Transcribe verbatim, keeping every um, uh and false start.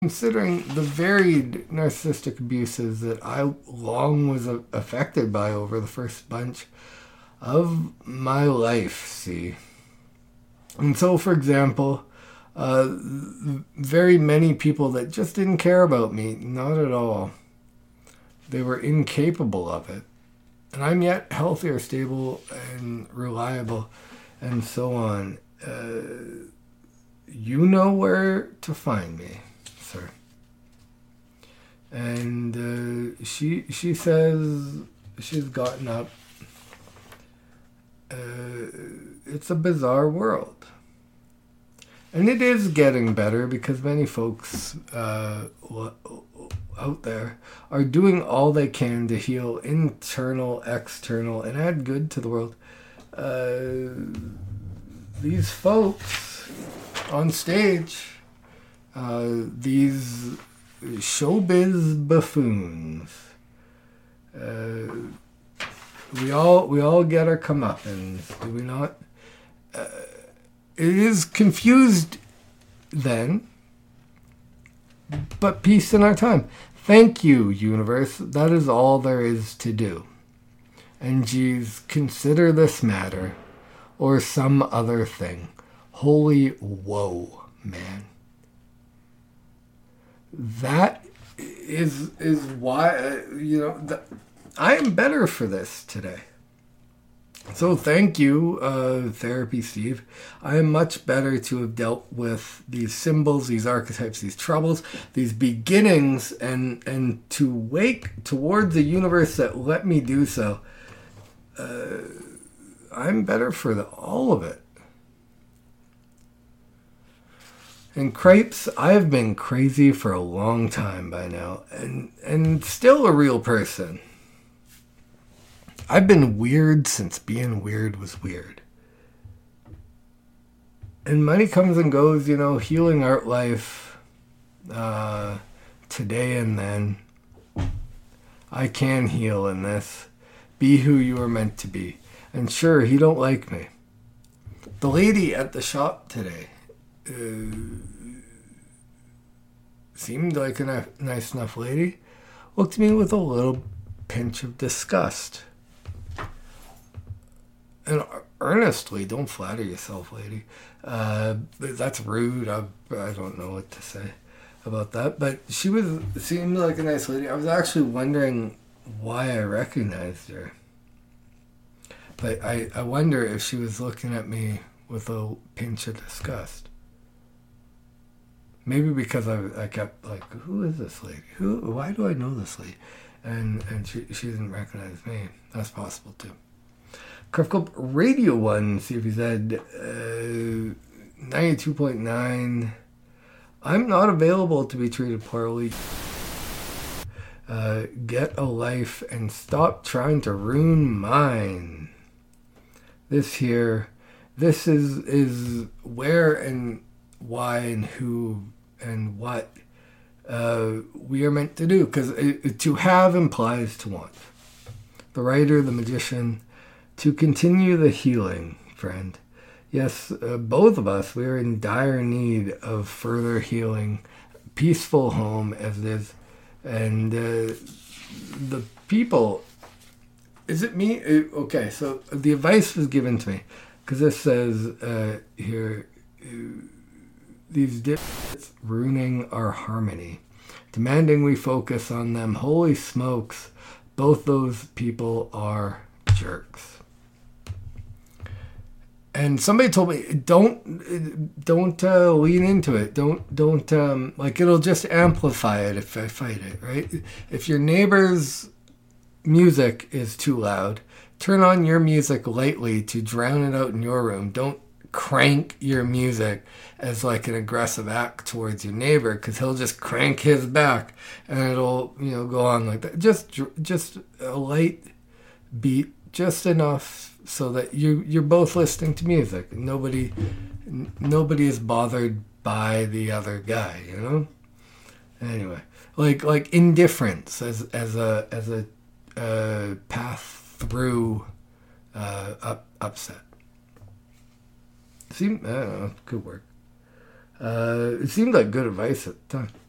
Considering the varied narcissistic abuses that I long was affected by over the first bunch of my life, see. And so, for example, uh, very many people that just didn't care about me, not at all. They were incapable of it. And I'm yet healthier, stable, and reliable, and so on. Uh, you know where to find me, sir. And uh, she she says she's gotten up. Uh, it's a bizarre world. And it is getting better because many folks uh, out there are doing all they can to heal internal, external, and add good to the world. Uh, these folks on stage, uh, these showbiz buffoons, uh, we all we all get our comeuppance, do we not? Uh, it is confused then, but peace in our time. Thank you, universe. That is all there is to do. And geez, consider this matter, or some other thing. Holy whoa, man. That is is why, uh, you know, the, I am better for this today. So thank you, uh, Therapy Steve. I am much better to have dealt with these symbols, these archetypes, these troubles, these beginnings, and and to wake towards a universe that let me do so. Uh, I'm better for the, all of it. And crepes, I have been crazy for a long time by now, and and still a real person. I've been weird since being weird was weird. And money comes and goes, you know, healing art life, uh, today and then. I can heal in this. Be who you are meant to be. And sure, he don't like me. The lady at the shop today uh, seemed like a ni- nice enough lady. Looked at me with a little pinch of disgust. And earnestly, don't flatter yourself, lady. Uh, that's rude. I, I don't know what to say about that. But she was seemed like a nice lady. I was actually wondering why I recognized her. But I, I wonder if she was looking at me with a pinch of disgust. Maybe because I, I kept like, who is this lady? Who? Why do I know this lady? And and she, she didn't recognize me. That's possible too. Curve Radio one, see if he said uh, ninety-two point nine. I'm not available to be treated poorly. Uh, get a life and stop trying to ruin mine. This here, this is is where and why and who and what uh, we are meant to do. Because to have implies to want. The writer, the magician. To continue the healing, friend. Yes, uh, both of us, we are in dire need of further healing. Peaceful home as it is. And uh, the people, is it me? Uh, okay, so the advice was given to me. Because this says uh, here, uh, these dipshits ruining our harmony. Demanding we focus on them. Holy smokes, both those people are jerks. And somebody told me, don't don't uh, lean into it. Don't don't um, like it'll just amplify it if I fight it, right? If your neighbor's music is too loud, turn on your music lightly to drown it out in your room. Don't crank your music as like an aggressive act towards your neighbor, because he'll just crank his back and it'll, you know, go on like that. Just just a light beat, just enough so that you you're both listening to music. Nobody n- nobody is bothered by the other guy, you know. Anyway, like like indifference as as a as a uh, path through uh, up, upset. Seemed I don't know, good work. Uh, it seemed like good advice at the time.